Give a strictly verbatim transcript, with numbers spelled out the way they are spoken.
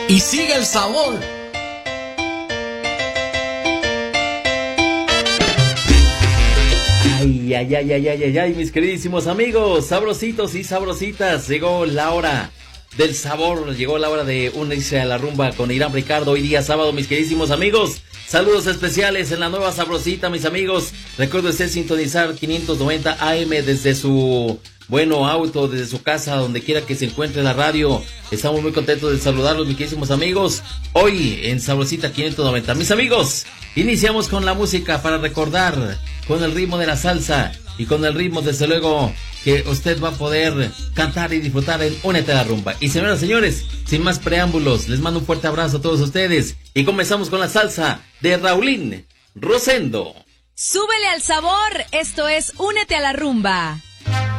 y sigue el sabor. Ay, ay, ay, ay, ay, ay, ay, mis queridísimos amigos, sabrositos y sabrositas, llegó la hora del sabor, llegó la hora de unirse a la rumba con Irán Ricardo, hoy día sábado, mis queridísimos amigos. Saludos especiales en la nueva sabrosita, mis amigos. Recuerde usted sintonizar quinientos noventa A M desde su bueno auto, desde su casa, donde quiera que se encuentre la radio. Estamos muy contentos de saludarlos, mis queridísimos amigos. Hoy en Sabrosita quinientos noventa. Mis amigos, iniciamos con la música para recordar, con el ritmo de la salsa y con el ritmo, desde luego, que usted va a poder cantar y disfrutar en Únete a la Rumba. Y señoras y señores, sin más preámbulos, les mando un fuerte abrazo a todos ustedes. Y comenzamos con la salsa de Raulín Rosendo. Súbele al sabor, esto es Únete a la Rumba.